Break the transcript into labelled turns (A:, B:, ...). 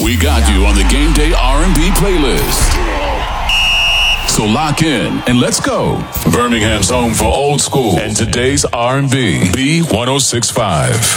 A: We got you on the Game Day R&B playlist. So lock in and let's go. Birmingham's home for old school and today's R&B. B1065.